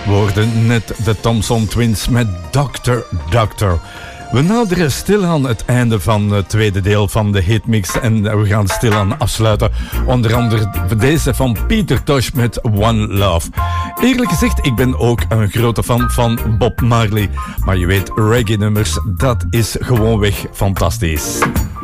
We hoorden net de Thompson Twins met Doctor. We naderen stilaan het einde van het tweede deel van de hitmix en we gaan stilaan afsluiten. Onder andere deze van Peter Tosh met One Love. Eerlijk gezegd, ik ben ook een grote fan van Bob Marley. Maar je weet, reggae nummers, dat is gewoonweg fantastisch.